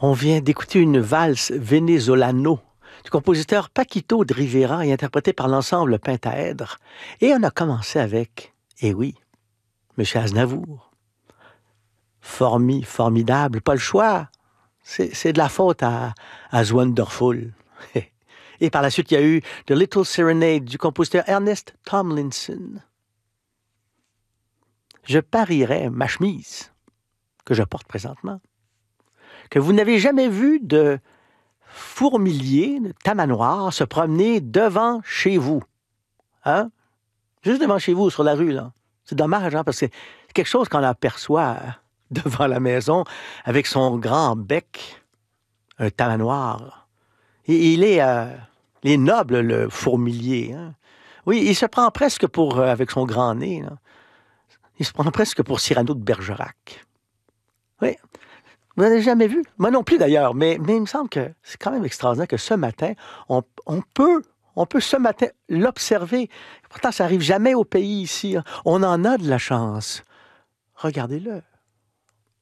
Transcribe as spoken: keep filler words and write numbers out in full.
On vient d'écouter une valse Venezolano du compositeur Paquito de Rivera et interprétée par l'ensemble Pentaèdre. Et on a commencé avec, eh oui, M. Aznavour. Formi, formidable, pas le choix. C'est, c'est de la faute à, à Wonderful. Et par la suite, il y a eu The Little Serenade du compositeur Ernest Tomlinson. Je parierais ma chemise que je porte présentement, que vous n'avez jamais vu de fourmilier, de tamanoir se promener devant chez vous. Hein? Juste devant chez vous, sur la rue, là. C'est dommage, hein, parce que c'est quelque chose qu'on aperçoit devant la maison avec son grand bec, un tamanoir. Et il est, euh, il est noble, le fourmilier. Hein? Oui, il se prend presque pour, euh, avec son grand nez, là, il se prend presque pour Cyrano de Bergerac. Oui. Vous n'avez jamais vu? Moi non plus d'ailleurs, mais, mais il me semble que c'est quand même extraordinaire que ce matin, on, on peut, on peut ce matin l'observer. Pourtant, ça n'arrive jamais au pays ici. Hein. On en a de la chance. Regardez-le.